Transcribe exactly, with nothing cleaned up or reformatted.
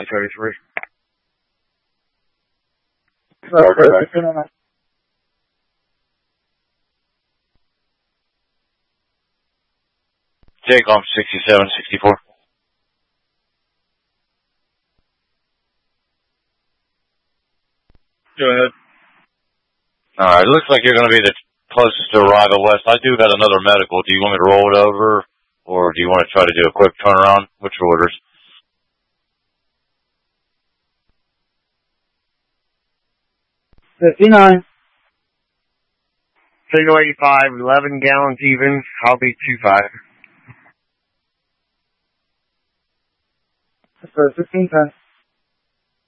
Cody three. Okay. Take off sixty-seven sixty-four. Go ahead. Alright, it looks like you're going to be the closest to arrival west. I do got another medical. Do you want me to roll it over, or do you want to try to do a quick turnaround? Which orders? fifty-nine. Signal eighty-five, eleven gallons even. I'll be two five. For fifteen ten.